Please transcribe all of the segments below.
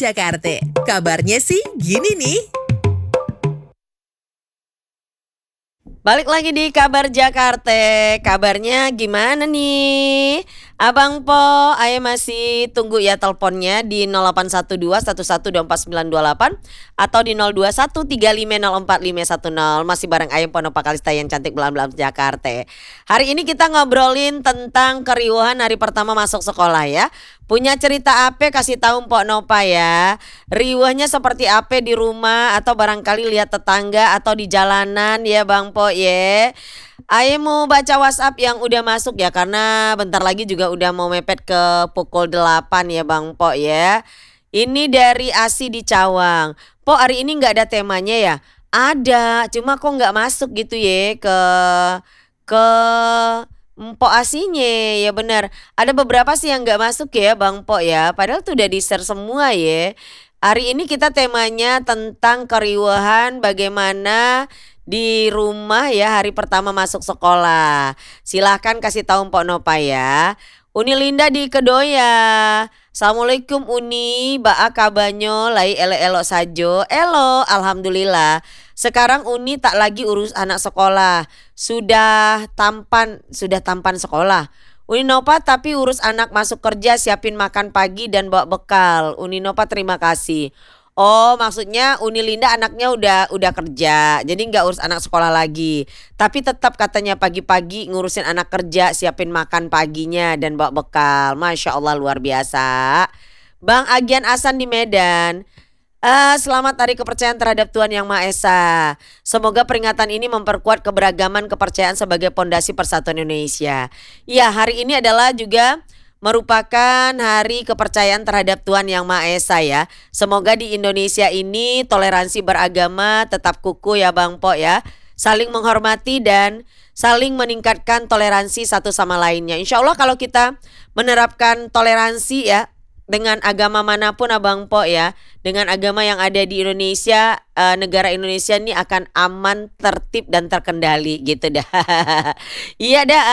Jakarta, kabarnya sih gini nih. Balik lagi di Kabar Jakarta. Kabarnya gimana nih? Abang Po, ayo masih tunggu ya teleponnya di 0812 1124 928 atau di 0213504510. Masih bareng Ayem Ponopa Kalista yang cantik belam-belam Jakarta. Hari ini kita ngobrolin tentang keriuhan hari pertama masuk sekolah ya. Punya cerita apa kasih tahu Mpok Nopa ya. Riuhnya seperti apa di rumah atau barangkali lihat tetangga atau di jalanan ya Bang Po ya. Ayo mau baca WhatsApp yang udah masuk ya karena bentar lagi juga udah mau mepet ke pukul 8 ya Bang Po ya. Ini dari Asi di Cawang. Po hari ini nggak ada temanya ya? Ada, cuma kok nggak masuk gitu ya ke Mpok Asinya ya benar. Ada beberapa sih yang nggak masuk ya Bang Po ya. Padahal tuh udah di-share semua ya. Hari ini kita temanya tentang keriuhan bagaimana di rumah ya hari pertama masuk sekolah. Silahkan kasih tahu Mpok Nopa ya. Uni Linda di Kedoya. Assalamualaikum Uni, baa kabanyo lai elo-elo sajo. Elo, alhamdulillah. Sekarang Uni tak lagi urus anak sekolah. Sudah tampan sekolah. Uni Nopa tapi urus anak masuk kerja, siapin makan pagi dan bawa bekal. Uni Nopa terima kasih. Oh, maksudnya Uni Linda anaknya udah kerja, jadi nggak urus anak sekolah lagi. Tapi tetap katanya pagi-pagi ngurusin anak kerja, siapin makan paginya dan bawa bekal. Masya Allah luar biasa. Bang Agian Asan di Medan. Selamat Hari Kepercayaan terhadap Tuhan Yang Maha Esa. Semoga peringatan ini memperkuat keberagaman kepercayaan sebagai pondasi persatuan Indonesia. Ya, hari ini adalah juga merupakan hari kepercayaan terhadap Tuhan Yang Maha Esa ya. Semoga di Indonesia ini toleransi beragama tetap kukuh ya Bang Po ya. Saling menghormati dan saling meningkatkan toleransi satu sama lainnya. Insya Allah kalau kita menerapkan toleransi ya dengan agama manapun Abang Po ya, dengan agama yang ada di Indonesia, negara Indonesia ini akan aman, tertib dan terkendali gitu dah. Iya dah.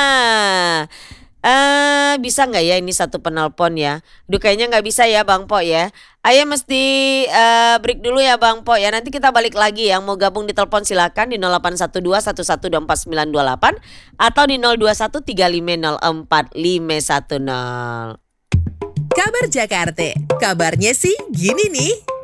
Bisa nggak ya ini satu penelpon ya? Duh kayaknya nggak bisa ya Bang Po ya. Ayo mesti break dulu ya Bang Po ya. Nanti kita balik lagi. Yang mau gabung di telepon silakan di 0812 1124 928 atau di 0213504510. Kabar Jakarta, kabarnya sih gini nih.